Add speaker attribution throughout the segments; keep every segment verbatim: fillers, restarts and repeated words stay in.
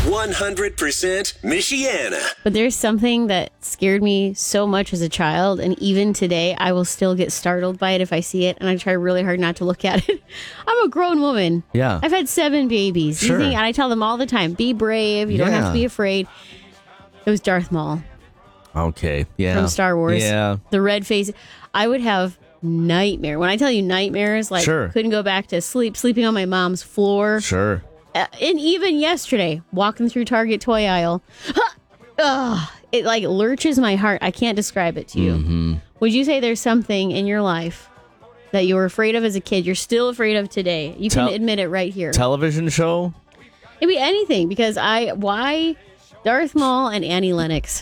Speaker 1: one hundred percent Michiana.
Speaker 2: But there's something that scared me so much as a child, and even today, I will still get startled by it if I see it, and I try really hard not to look at it. I'm a grown woman.
Speaker 3: Yeah.
Speaker 2: I've had seven babies.
Speaker 3: Sure.
Speaker 2: You think, and I tell them all the time, be brave. You don't have
Speaker 3: Yeah.
Speaker 2: to be afraid. It was Darth Maul.
Speaker 3: Okay. Yeah.
Speaker 2: From Star Wars.
Speaker 3: Yeah.
Speaker 2: The red face. I would have nightmare. When I tell you nightmares, like
Speaker 3: Sure.
Speaker 2: couldn't go back to sleep, sleeping on my mom's floor.
Speaker 3: Sure.
Speaker 2: Uh, and even yesterday, walking through Target toy aisle, ugh, it like lurches my heart. I can't describe it to you.
Speaker 3: Mm-hmm.
Speaker 2: Would you say there's something in your life that you were afraid of as a kid, you're still afraid of today? You can
Speaker 3: Tel-
Speaker 2: admit it right here.
Speaker 3: Television show?
Speaker 2: It'd be anything, because I, why Darth Maul and Annie Lennox?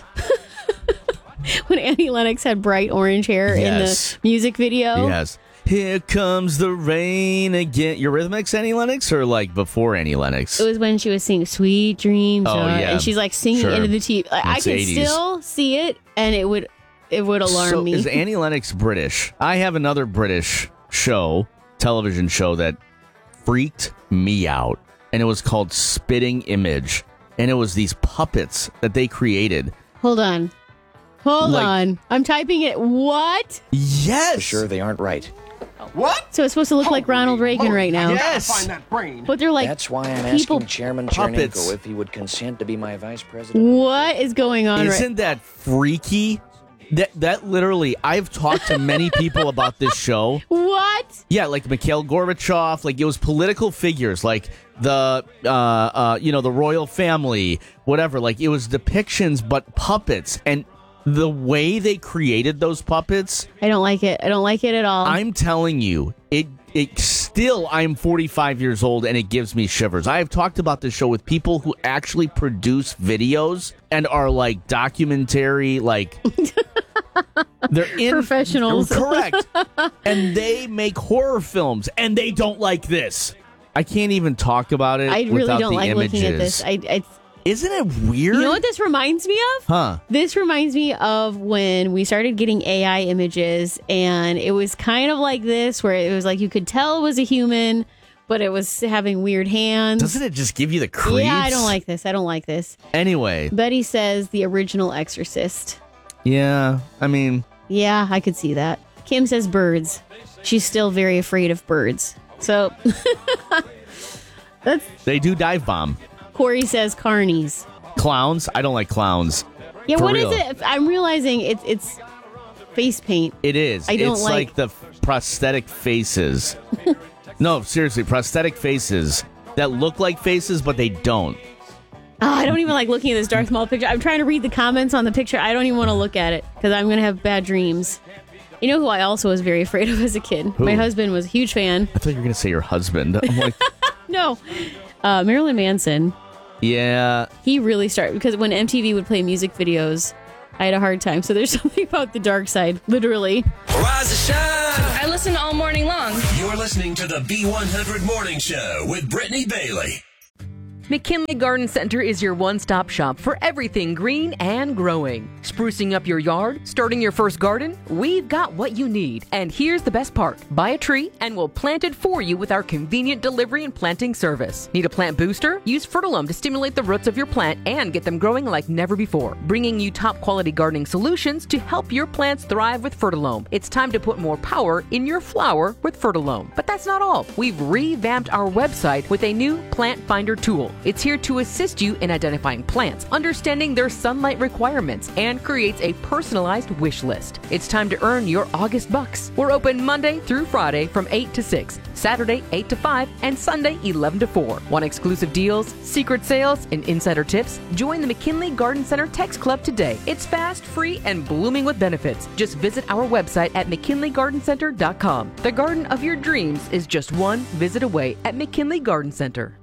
Speaker 2: When Annie Lennox had bright orange hair
Speaker 3: Yes.
Speaker 2: in the music video.
Speaker 3: Yes. Here comes the rain again. Eurythmics, Annie Lennox, or like before Annie Lennox?
Speaker 2: It was when she was singing "Sweet Dreams,"
Speaker 3: Oh,
Speaker 2: uh,
Speaker 3: yeah.
Speaker 2: and she's like singing
Speaker 3: Sure.
Speaker 2: into the T V. Like, I
Speaker 3: It's
Speaker 2: could
Speaker 3: eighties.
Speaker 2: still see it, and it would it would alarm
Speaker 3: so
Speaker 2: me.
Speaker 3: Is Annie Lennox British? I have another British show, television show that freaked me out, and it was called Spitting Image, and it was these puppets that they created.
Speaker 2: Hold on, hold
Speaker 3: Like-
Speaker 2: on. I'm typing it. What?
Speaker 3: Yes.
Speaker 4: For sure, they aren't right.
Speaker 5: What?
Speaker 2: So it's supposed to look like Ronald Reagan right now.
Speaker 3: Yes.
Speaker 5: Find that brain.
Speaker 2: But they're like,
Speaker 4: That's why I'm
Speaker 2: people-
Speaker 4: asking Chairman
Speaker 3: puppets.
Speaker 4: Chernenko if he would consent to be my vice president.
Speaker 2: what is going on?
Speaker 3: Isn't
Speaker 2: Right?
Speaker 3: that freaky? That that literally, I've talked to many people about this show.
Speaker 2: What?
Speaker 3: Yeah, like Mikhail Gorbachev, like it was political figures, like the uh, uh, you know the royal family, whatever. Like it was depictions, but puppets, and the way they created those puppets,
Speaker 2: I don't like it. I don't like it at all.
Speaker 3: I'm telling you, it it still. I'm forty-five years old, and it gives me shivers. I have talked about this show with people who actually produce videos and are like documentary, like. They're in
Speaker 2: Professionals.
Speaker 3: correct, and they make horror films, and they don't like this. I can't even talk about it.
Speaker 2: I really
Speaker 3: without
Speaker 2: don't
Speaker 3: the
Speaker 2: like
Speaker 3: images.
Speaker 2: looking at this. I, I,
Speaker 3: Isn't it weird?
Speaker 2: you know what this reminds me of?
Speaker 3: Huh?
Speaker 2: This reminds me of when we started getting A I images, and it was kind of like this, where it was like you could tell it was a human, but it was having weird hands.
Speaker 3: Doesn't it just give you the creeps?
Speaker 2: Yeah, I don't like this. I don't like this.
Speaker 3: Anyway,
Speaker 2: Betty says the original Exorcist.
Speaker 3: yeah. I mean,
Speaker 2: Yeah, I could see that. Kim says birds. She's still very afraid of birds. So that's
Speaker 3: they do dive bomb
Speaker 2: Corey says carnies.
Speaker 3: clowns. I don't like clowns.
Speaker 2: Yeah,
Speaker 3: For
Speaker 2: what is
Speaker 3: real.
Speaker 2: it? I'm realizing it's it's face paint.
Speaker 3: It is.
Speaker 2: I don't
Speaker 3: it's
Speaker 2: like-
Speaker 3: like the prosthetic faces. No, seriously, prosthetic faces that look like faces, but they don't.
Speaker 2: Oh, I don't even like looking at this Darth Maul picture. I'm trying to read the comments on the picture. I don't even want to look at it because I'm going to have bad dreams. You know who I also was very afraid of as a kid?
Speaker 3: Who?
Speaker 2: My husband was a huge fan.
Speaker 3: I thought you were going to say your husband. I'm like,
Speaker 2: No, uh, Marilyn Manson.
Speaker 3: yeah.
Speaker 2: He really started because when M T V would play music videos, I had a hard time. So there's something about the dark side, literally.
Speaker 1: Rise and shine.
Speaker 6: I listen all morning long.
Speaker 1: You're listening to the B one hundred Morning Show with Brittany Bailey.
Speaker 7: McKinley Garden Center is your one-stop shop for everything green and growing. Sprucing up your yard, starting your first garden, we've got what you need. And here's the best part. Buy a tree and we'll plant it for you with our convenient delivery and planting service. Need a plant booster? Use Fertilome to stimulate the roots of your plant and get them growing like never before. Bringing you top-quality gardening solutions to help your plants thrive with Fertilome. It's time to put more power in your flower with Fertilome. But that's not all. We've revamped our website with a new plant finder tool. It's here to assist you in identifying plants, understanding their sunlight requirements, and creates a personalized wish list. It's time to earn your August bucks. We're open Monday through Friday from eight to six, Saturday eight to five, and Sunday eleven to four. Want exclusive deals, secret sales, and insider tips? Join the McKinley Garden Center Text Club today. It's fast, free, and blooming with benefits. Just visit our website at mckinley garden center dot com. The garden of your dreams is just one visit away at McKinley Garden Center.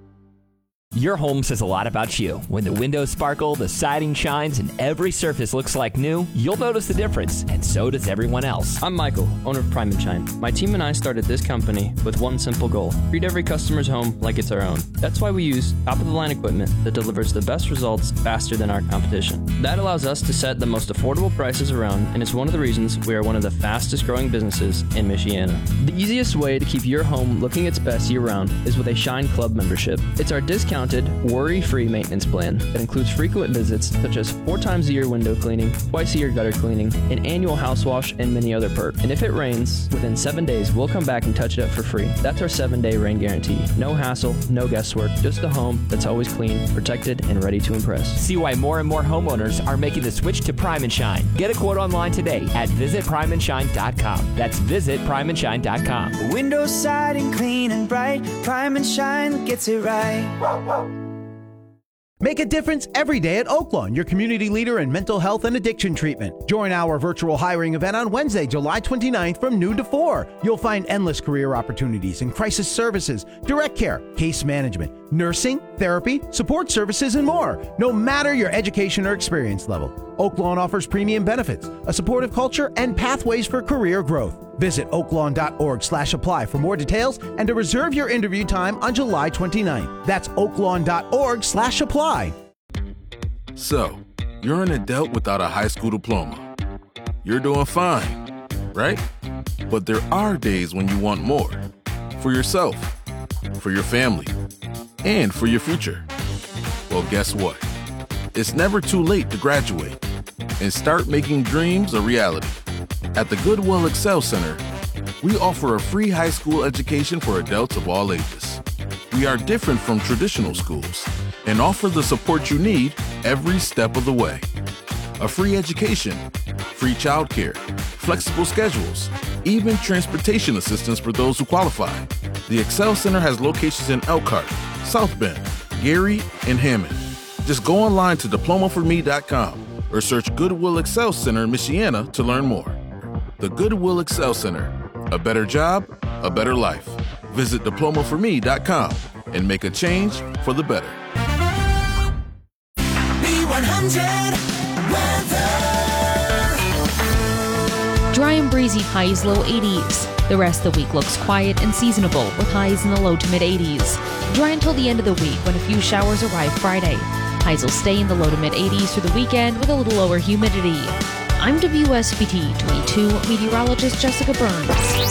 Speaker 8: Your home says a lot about you. When the windows sparkle, the siding shines, and every surface looks like new, you'll notice the difference, and so does everyone else.
Speaker 9: I'm Michael, owner of Prime and Shine. My team and I started this company with one simple goal: treat every customer's home like it's our own. That's why we use top-of-the-line equipment that delivers the best results faster than our competition. That allows us to set the most affordable prices around, and it's one of the reasons we are one of the fastest-growing businesses in Michiana. The easiest way to keep your home looking its best year-round is with a Shine Club membership. It's our discount discounted, worry-free maintenance plan that includes frequent visits such as four times a year window cleaning, twice a year gutter cleaning, an annual house wash, and many other perks. And if it rains, within seven days, we'll come back and touch it up for free. That's our seven-day rain guarantee. No hassle, no guesswork, just a home that's always clean, protected, and ready to impress.
Speaker 8: See why more and more homeowners are making the switch to Prime and Shine. Get a quote online today at visit prime and shine dot com. That's visit prime and shine dot com.
Speaker 5: Windows, siding, clean and bright. Prime and Shine gets it right.
Speaker 6: Make a difference every day at Oaklawn, your community leader in mental health and addiction treatment. Join our virtual hiring event on Wednesday, July twenty-ninth from noon to four. You'll find endless career opportunities in crisis services, direct care, case management, nursing, therapy, support services, and more, no matter your education or experience level. Oaklawn offers premium benefits, a supportive culture, and pathways for career growth. Visit oaklawn.org slash apply for more details and to reserve your interview time on July twenty-ninth. That's oaklawn.org slash apply.
Speaker 10: So, you're an adult without a high school diploma. You're doing fine, right? But there are days when you want more. For yourself, for your family, and for your future. Well, guess what? It's never too late to graduate and start making dreams a reality. At the Goodwill Excel Center, we offer a free high school education for adults of all ages. We are different from traditional schools and offer the support you need every step of the way. A free education, free childcare, flexible schedules, even transportation assistance for those who qualify. The Excel Center has locations in Elkhart, South Bend, Gary, and Hammond. Just go online to diploma for me dot com or search Goodwill Excel Center, Michiana to learn more. The Goodwill Excel Center. A better job, a better life. Visit diploma for me dot com and make a change for the better.
Speaker 5: B one hundred weather.
Speaker 11: Dry and breezy, highs low eighties. The rest of the week looks quiet and seasonable with highs in the low to mid eighties. Dry until the end of the week when a few showers arrive Friday. Highs will stay in the low to mid eighties through the weekend with a little lower humidity. I'm W S B T twenty-two meteorologist Jessica Burns.